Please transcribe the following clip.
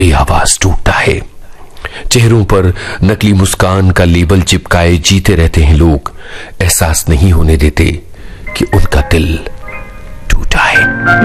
ये आवाज टूटता है। चेहरों पर नकली मुस्कान का लेबल चिपकाए जीते रहते हैं लोग, एहसास नहीं होने देते कि उनका दिल टूटा है।